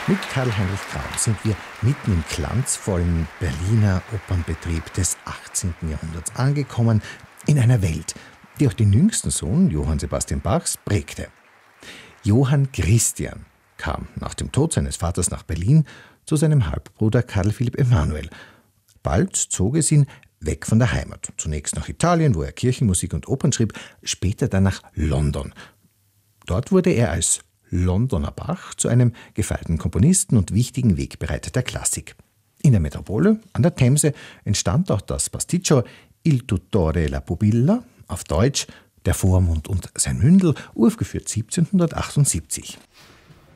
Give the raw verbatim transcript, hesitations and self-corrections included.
Mit Karl-Heinrich Kraum sind wir mitten im glanzvollen Berliner Opernbetrieb des achtzehnten Jahrhunderts angekommen, in einer Welt, die auch den jüngsten Sohn Johann Sebastian Bachs prägte. Johann Christian kam nach dem Tod seines Vaters nach Berlin zu seinem Halbbruder Karl Philipp Emanuel. Bald zog es ihn weg von der Heimat. Zunächst nach Italien, wo er Kirchenmusik und Opern schrieb, später dann nach London. Dort wurde er als Londoner Bach zu einem gefeierten Komponisten und wichtigen Wegbereiter der Klassik. In der Metropole, an der Themse, entstand auch das Pasticcio Il Tutore e la Pupilla, auf Deutsch Der Vormund und sein Mündel, aufgeführt siebzehnhundertachtundsiebzig.